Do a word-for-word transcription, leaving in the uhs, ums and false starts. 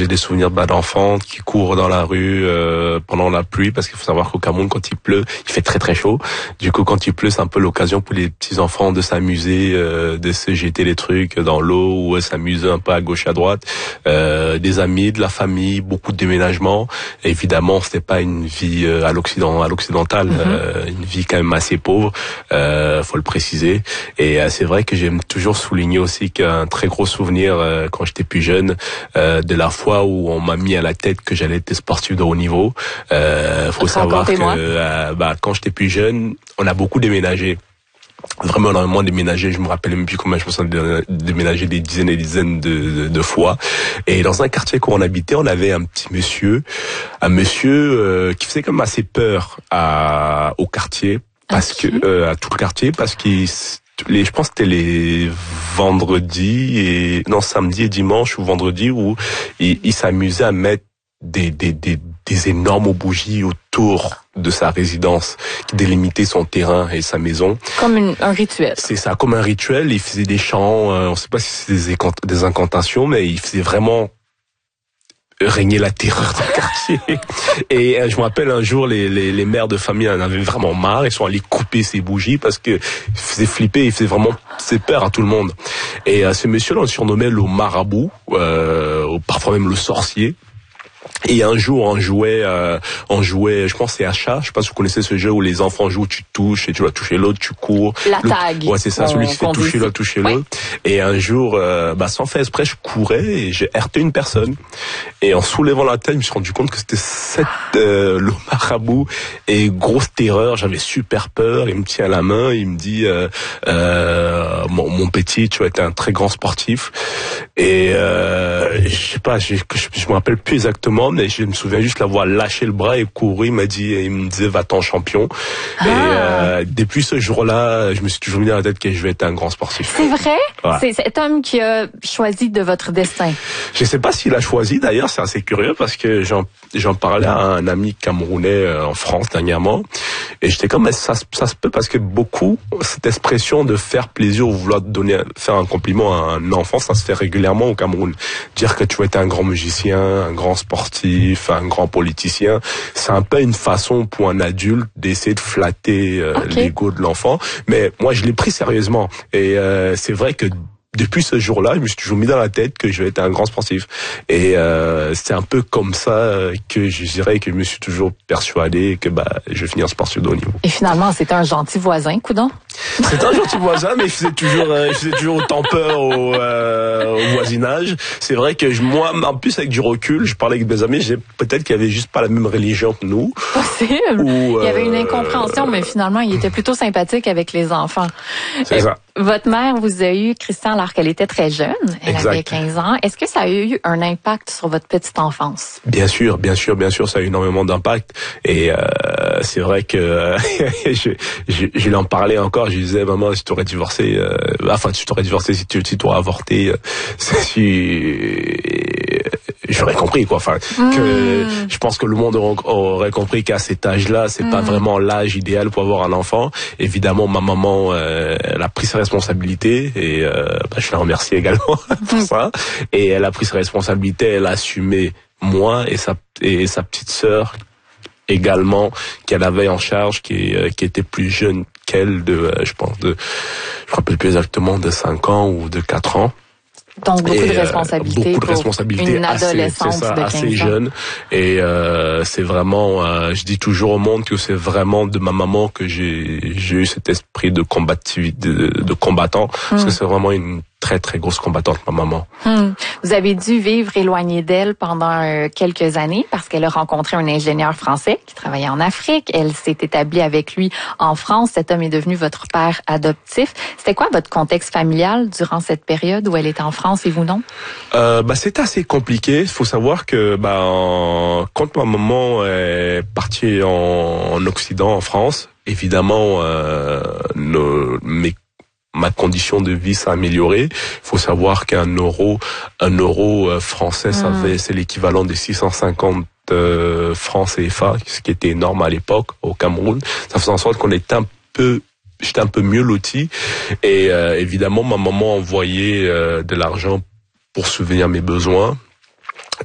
j'ai des souvenirs bah, d'enfants qui courent dans la rue euh, pendant la pluie, parce qu'il faut savoir qu'au Cameroun, quand il pleut, il fait très très chaud. Du coup, quand il pleut, c'est un peu l'occasion pour les petits enfants de s'amuser, euh, de se jeter les trucs dans l'eau ou s'amuser un peu à gauche à droite. Euh, des amis, de la famille, beaucoup de déménagements. Et évidemment, c'était pas une vie euh, à l'occident, à l'occidental, mm-hmm. euh, une vie quand même assez pauvre. Euh, faut le préciser. Et euh, c'est vrai que j'aime toujours souligner aussi qu'un très gros souvenir euh, quand j'étais plus jeune, euh, de la fois où on m'a mis à la tête que j'allais être sportif de haut niveau. Euh, faut savoir que euh, bah, quand j'étais plus jeune, on a beaucoup déménagé. Vraiment énormément déménagé, je me rappelle même plus combien je me sens déménager des dizaines et des dizaines de, de, de fois. Et dans un quartier où on habitait, on avait un petit monsieur, un monsieur euh, qui faisait quand même assez peur à, au quartier, parce okay. que euh, à tout le quartier, parce qu'il les, je pense que c'était les vendredis et non samedi et dimanche ou vendredi où il, il s'amusait à mettre des des des des énormes bougies autour de sa résidence qui délimitait son terrain et sa maison. Comme une, un rituel. C'est ça, comme un rituel. Il faisait des chants, euh, on ne sait pas si c'est des, des incantations, mais il faisait vraiment régner la terreur dans le quartier. Et euh, je me rappelle un jour, les, les, les mères de famille en avaient vraiment marre. Ils sont allés couper ces bougies parce que il faisait flipper, il faisait vraiment c'est peur à tout le monde. Et euh, ce monsieur-là, on le surnommait le marabout, euh, ou parfois même le sorcier. Et un jour, on jouait, euh, on jouait, je pense c'est Achat. Je sais pas si vous connaissez ce jeu où les enfants jouent, tu touches et tu dois toucher l'autre, tu cours. La tag. Ouais, c'est ça, celui qui se fait toucher l'autre, toucher l'autre. Et un jour, euh, bah sans faire exprès, je courais et j'ai heurté une personne. Et en soulevant la tête, je me suis rendu compte que c'était cette euh, le marabout. Et grosse terreur, j'avais super peur. Il me tient la main, il me dit, euh, euh, mon, mon petit, tu as été un très grand sportif. Et euh, je sais pas, je, je, je me rappelle plus exactement. Mais je me souviens juste l'avoir lâché le bras et couru. Il m'a dit, il me disait, va-t'en champion. Ah. Et euh, depuis ce jour-là, je me suis toujours mis dans la tête que je vais être un grand sportif. C'est vrai? Ouais. C'est cet homme qui a choisi de votre destin. Je sais pas s'il a choisi. D'ailleurs, c'est assez curieux parce que j'en, j'en parlais à un ami camerounais en France dernièrement. Et j'étais comme, mais ça, ça se peut parce que beaucoup, cette expression de faire plaisir ou vouloir donner, faire un compliment à un enfant, ça se fait régulièrement au Cameroun. Dire que tu vas être un grand musicien, un grand sportif, un grand politicien, c'est un peu une façon pour un adulte d'essayer de flatter euh, okay. l'ego de l'enfant. Mais moi, je l'ai pris sérieusement. Et euh, c'est vrai que depuis ce jour-là, je me suis toujours mis dans la tête que je vais être un grand sportif. Et euh, c'est un peu comme ça que je dirais que je me suis toujours persuadé que bah je vais finir sportif de haut niveau. Et finalement, c'était un gentil voisin, coudonc. C'était un gentil voisin, mais il faisait toujours, euh, il faisait toujours autant peur au, euh, au voisinage. C'est vrai que je, moi, en plus avec du recul, je parlais avec des amis, j'ai peut-être qu'il y avait juste pas la même religion que nous. Possible. Ou, euh, il y avait une incompréhension, mais finalement, il était plutôt sympathique avec les enfants. C'est Et ça. Votre mère vous a eu, Christian, alors qu'elle était très jeune. Elle exact. avait quinze ans. Est-ce que ça a eu un impact sur votre petite enfance? Bien sûr, bien sûr, bien sûr, ça a eu énormément d'impact. Et euh, c'est vrai que je, je, je l'en parlais encore. Je disais, maman, si tu aurais divorcé, euh, enfin, si tu aurais divorcé, si tu si tu aurais avorté, euh, si j'aurais compris quoi. Enfin, mmh. que je pense que le monde aurait compris qu'à cet âge-là, c'est mmh. pas vraiment l'âge idéal pour avoir un enfant. Évidemment, ma maman, euh, elle a pris ses responsabilités et euh, bah, je la remercie également pour ça. Et elle a pris ses responsabilités, elle a assumé moi et sa et sa petite sœur également qu'elle avait en charge, qui euh, qui était plus jeune qu'elle de, euh, je pense de, je me rappelle plus exactement de cinq ans ou de quatre ans. Donc beaucoup et, de responsabilités beaucoup de responsabilités une adolescente assez, c'est ça, de assez quinze ans. jeune. Et euh, c'est vraiment, euh, je dis toujours au monde que c'est vraiment de ma maman que j'ai j'ai eu cet esprit de combativité, de, de combattant, mmh. parce que c'est vraiment une très très grosse combattante, ma maman. Hum. Vous avez dû vivre éloigné d'elle pendant euh, quelques années parce qu'elle a rencontré un ingénieur français qui travaillait en Afrique. Elle s'est établie avec lui en France. Cet homme est devenu votre père adoptif. C'était quoi votre contexte familial durant cette période où elle était en France et vous non? Euh, bah c'était assez compliqué. Il faut savoir que bah en, quand ma maman est partie en, en Occident, en France, évidemment euh, nos, mes ma condition de vie s'est améliorée. Il faut savoir qu'un euro, un euro français, ça mmh. c'est l'équivalent de six cent cinquante euh, francs C F A, ce qui était énorme à l'époque au Cameroun. Ça faisait en sorte qu'on était un peu, j'étais un peu mieux loti. Et euh, évidemment, ma maman envoyait euh, de l'argent pour subvenir mes besoins.